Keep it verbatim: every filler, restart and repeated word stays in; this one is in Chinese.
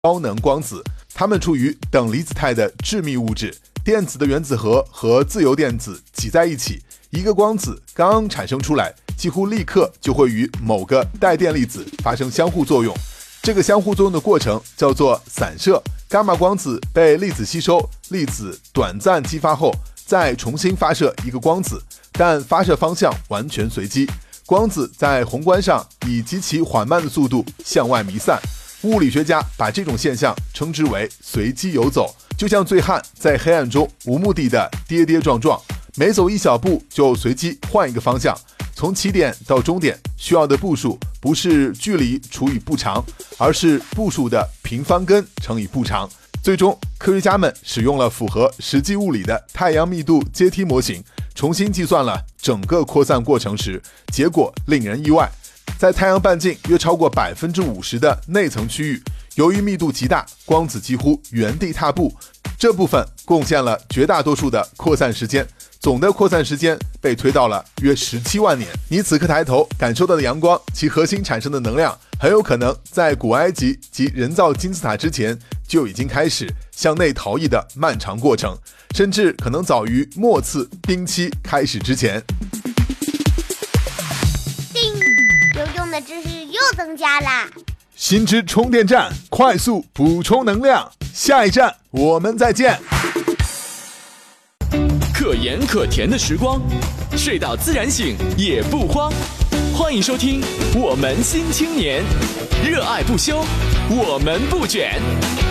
高能光子，它们处于等离子态的致密物质，电子的原子核和自由电子挤在一起，一个光子刚产生出来，几乎立刻就会与某个带电粒子发生相互作用。这个相互作用的过程叫做散射。伽马光子被粒子吸收，粒子短暂激发后，再重新发射一个光子，但发射方向完全随机。光子在宏观上以极其缓慢的速度向外弥散。物理学家把这种现象称之为随机游走，就像醉汉在黑暗中无目的的跌跌撞撞，每走一小步就随机换一个方向。从起点到终点需要的步数不是距离除以步长，而是步数的平方根乘以步长。最终，科学家们使用了符合实际物理的太阳密度阶梯模型，重新计算了整个扩散过程时，结果令人意外。在太阳半径约超过 百分之五十 的内层区域，由于密度极大，光子几乎原地踏步，这部分贡献了绝大多数的扩散时间。总的扩散时间被推到了约十七万年。你此刻抬头感受到的阳光，其核心产生的能量，很有可能在古埃及及人造金字塔之前就已经开始向内逃逸的漫长过程，甚至可能早于末次冰期开始之前。 叮，有用的知识又增加啦！ 新知充电站，快速补充能量。下一站我们再见。 可盐可甜的时光，睡到自然醒也不慌。欢迎收听《我们新青年》，热爱不休，我们不卷。